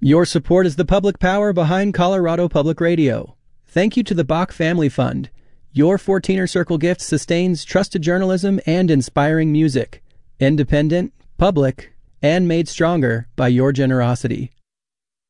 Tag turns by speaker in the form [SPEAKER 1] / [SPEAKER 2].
[SPEAKER 1] Your support is the public power behind Colorado Public Radio. Thank you to the Bach Family Fund. Your 14er Circle gift sustains trusted journalism and inspiring music. Independent, public, and made stronger by your generosity.